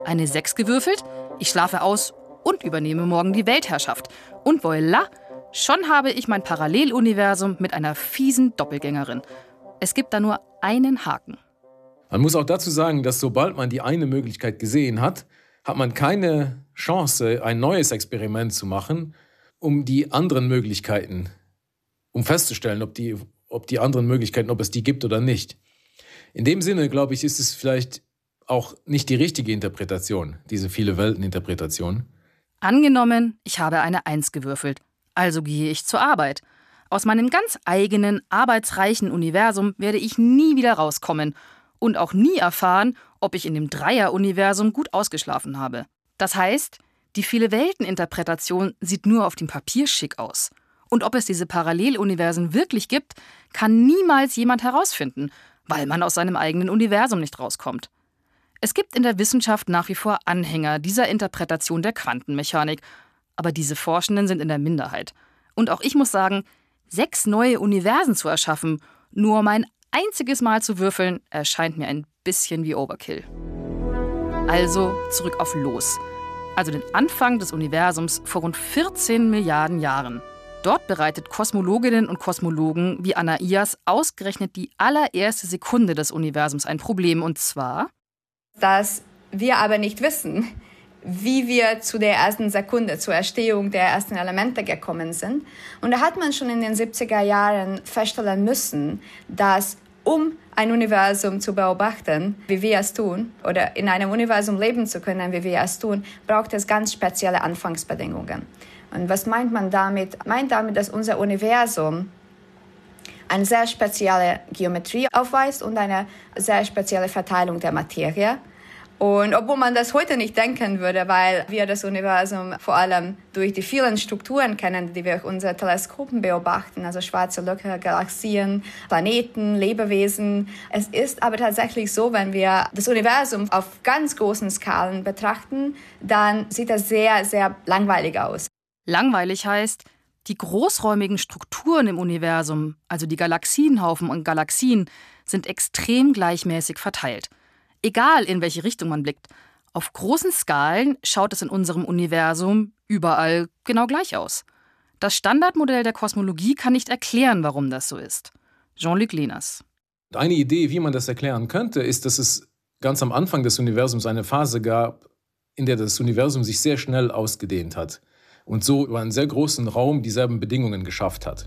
Eine 6 gewürfelt, ich schlafe aus und übernehme morgen die Weltherrschaft. Und voilà, schon habe ich mein Paralleluniversum mit einer fiesen Doppelgängerin. Es gibt da nur einen Haken. Man muss auch dazu sagen, dass sobald man die eine Möglichkeit gesehen hat, hat man keine Chance, ein neues Experiment zu machen, um die anderen Möglichkeiten, um festzustellen, ob die anderen Möglichkeiten, ob es die gibt oder nicht. In dem Sinne, glaube ich, ist es vielleicht auch nicht die richtige Interpretation, diese Viele-Welten-Interpretation. Angenommen, ich habe eine 1 gewürfelt, also gehe ich zur Arbeit. Aus meinem ganz eigenen, arbeitsreichen Universum werde ich nie wieder rauskommen und auch nie erfahren, ob ich in dem Dreier-Universum gut ausgeschlafen habe. Das heißt, die Viele-Welten-Interpretation sieht nur auf dem Papier schick aus. Und ob es diese Paralleluniversen wirklich gibt, kann niemals jemand herausfinden, weil man aus seinem eigenen Universum nicht rauskommt. Es gibt in der Wissenschaft nach wie vor Anhänger dieser Interpretation der Quantenmechanik, aber diese Forschenden sind in der Minderheit. Und auch ich muss sagen, 6 neue Universen zu erschaffen, nur um ein einziges Mal zu würfeln, erscheint mir ein bisschen wie Overkill. Also zurück auf Los. Also den Anfang des Universums vor rund 14 Milliarden Jahren. Dort bereitet Kosmologinnen und Kosmologen wie Anna Iyas ausgerechnet die allererste Sekunde des Universums ein Problem, und zwar, dass wir aber nicht wissen, wie wir zu der ersten Sekunde, zur Entstehung der ersten Elemente gekommen sind. Und da hat man schon in den 70er Jahren feststellen müssen, dass um ein Universum zu beobachten, wie wir es tun, oder in einem Universum leben zu können, wie wir es tun, braucht es ganz spezielle Anfangsbedingungen. Und was meint man damit? Meint damit, dass unser Universum eine sehr spezielle Geometrie aufweist und eine sehr spezielle Verteilung der Materie. Und obwohl man das heute nicht denken würde, weil wir das Universum vor allem durch die vielen Strukturen kennen, die wir durch unsere Teleskopen beobachten, also schwarze Löcher, Galaxien, Planeten, Lebewesen. Es ist aber tatsächlich so, wenn wir das Universum auf ganz großen Skalen betrachten, dann sieht das sehr, sehr langweilig aus. Langweilig heißt, die großräumigen Strukturen im Universum, also die Galaxienhaufen und Galaxien, sind extrem gleichmäßig verteilt. Egal, in welche Richtung man blickt. Auf großen Skalen schaut es in unserem Universum überall genau gleich aus. Das Standardmodell der Kosmologie kann nicht erklären, warum das so ist. Jean-Luc Lehners. Eine Idee, wie man das erklären könnte, ist, dass es ganz am Anfang des Universums eine Phase gab, in der das Universum sich sehr schnell ausgedehnt hat und so über einen sehr großen Raum dieselben Bedingungen geschafft hat.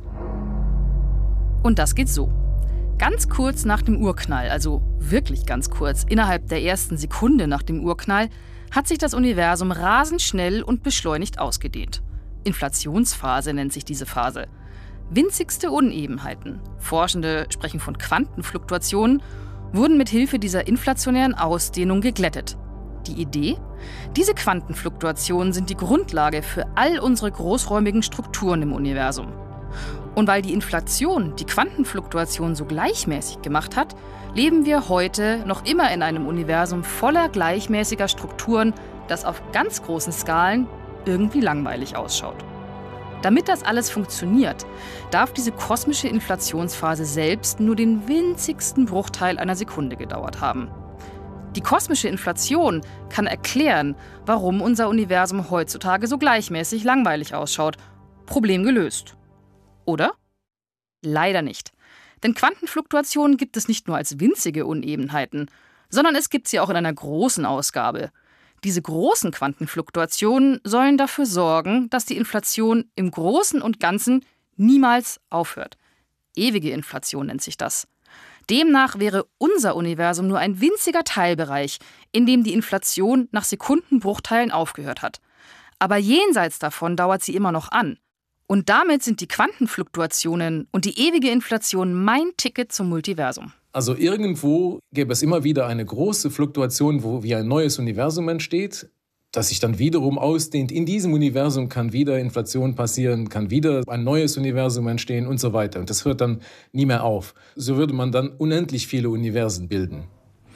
Und das geht so. Ganz kurz nach dem Urknall, also wirklich ganz kurz, innerhalb der ersten Sekunde nach dem Urknall, hat sich das Universum rasend schnell und beschleunigt ausgedehnt. Inflationsphase nennt sich diese Phase. Winzigste Unebenheiten, Forschende sprechen von Quantenfluktuationen, wurden mit Hilfe dieser inflationären Ausdehnung geglättet. Die Idee? Diese Quantenfluktuationen sind die Grundlage für all unsere großräumigen Strukturen im Universum. Und weil die Inflation die Quantenfluktuation so gleichmäßig gemacht hat, leben wir heute noch immer in einem Universum voller gleichmäßiger Strukturen, das auf ganz großen Skalen irgendwie langweilig ausschaut. Damit das alles funktioniert, darf diese kosmische Inflationsphase selbst nur den winzigsten Bruchteil einer Sekunde gedauert haben. Die kosmische Inflation kann erklären, warum unser Universum heutzutage so gleichmäßig langweilig ausschaut. Problem gelöst. Oder? Leider nicht. Denn Quantenfluktuationen gibt es nicht nur als winzige Unebenheiten, sondern es gibt sie auch in einer großen Ausgabe. Diese großen Quantenfluktuationen sollen dafür sorgen, dass die Inflation im Großen und Ganzen niemals aufhört. Ewige Inflation nennt sich das. Demnach wäre unser Universum nur ein winziger Teilbereich, in dem die Inflation nach Sekundenbruchteilen aufgehört hat. Aber jenseits davon dauert sie immer noch an. Und damit sind die Quantenfluktuationen und die ewige Inflation mein Ticket zum Multiversum. Also irgendwo gäbe es immer wieder eine große Fluktuation, wo wie ein neues Universum entsteht, das sich dann wiederum ausdehnt. In diesem Universum kann wieder Inflation passieren, kann wieder ein neues Universum entstehen und so weiter. Und das hört dann nie mehr auf. So würde man dann unendlich viele Universen bilden.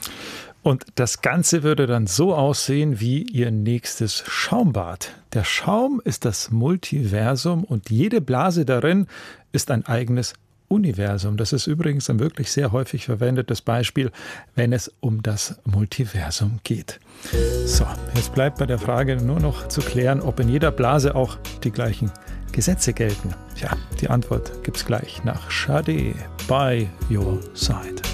Und das Ganze würde dann so aussehen wie Ihr nächstes Schaumbad. Der Schaum ist das Multiversum und jede Blase darin ist ein eigenes Universum. Das ist übrigens ein wirklich sehr häufig verwendetes Beispiel, wenn es um das Multiversum geht. So, jetzt bleibt bei der Frage nur noch zu klären, ob in jeder Blase auch die gleichen Gesetze gelten. Ja, die Antwort gibt's gleich nach Sade by Your Side.